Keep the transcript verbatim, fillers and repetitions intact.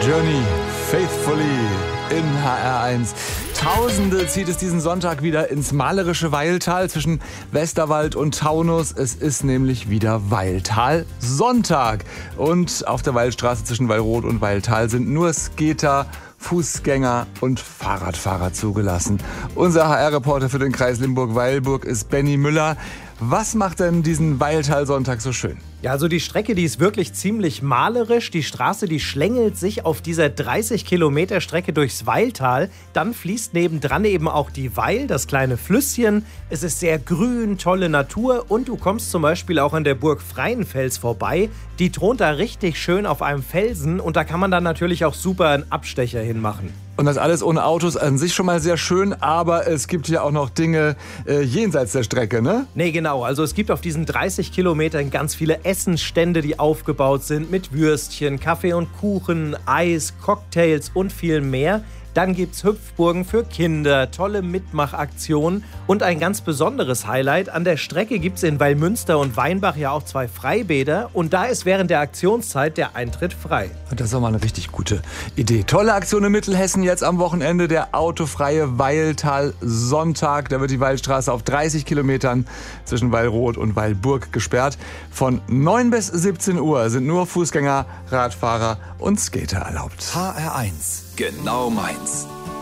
Journey, Faithfully in H R eins. Tausende zieht es diesen Sonntag wieder ins malerische Weiltal zwischen Westerwald und Taunus. Es ist nämlich wieder Weiltal Sonntag. Und auf der Weilstraße zwischen Weilroth und Weiltal sind nur Skater, Fußgänger und Fahrradfahrer zugelassen. Unser H R-Reporter für den Kreis Limburg-Weilburg ist Benny Müller. Was macht denn diesen Weiltal-Sonntag so schön? Ja, also die Strecke, die ist wirklich ziemlich malerisch. Die Straße, die schlängelt sich auf dieser dreißig Kilometer Strecke durchs Weiltal. Dann fließt nebendran eben auch die Weil, das kleine Flüsschen. Es ist sehr grün, tolle Natur und du kommst zum Beispiel auch an der Burg Freienfels vorbei. Die thront da richtig schön auf einem Felsen und da kann man dann natürlich auch super einen Abstecher hinmachen. Und das alles ohne Autos, an sich schon mal sehr schön, aber es gibt ja auch noch Dinge äh, jenseits der Strecke, ne? Nee, genau. Also es gibt auf diesen dreißig Kilometern ganz viele Essensstände, die aufgebaut sind mit Würstchen, Kaffee und Kuchen, Eis, Cocktails und viel mehr. Dann gibt's Hüpfburgen für Kinder, tolle Mitmachaktionen und ein ganz besonderes Highlight. An der Strecke gibt's in Weilmünster und Weinbach ja auch zwei Freibäder und da ist während der Aktionszeit der Eintritt frei. Das ist doch mal eine richtig gute Idee. Tolle Aktion in Mittelhessen jetzt am Wochenende, der autofreie Weiltal Sonntag. Da wird die Weilstraße auf dreißig Kilometern zwischen Weilroth und Weilburg gesperrt. Von neun bis siebzehn Uhr sind nur Fußgänger, Radfahrer und Skater erlaubt. H R eins. Genau meins.